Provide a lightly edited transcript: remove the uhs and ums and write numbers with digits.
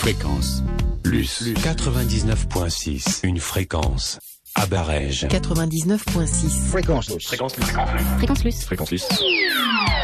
Fréquence. Luce. 99.6. Une fréquence. À Barège. 99.6. Fréquence Luce. Fréquence Luce. Fréquence Luce. Fréquence Luce.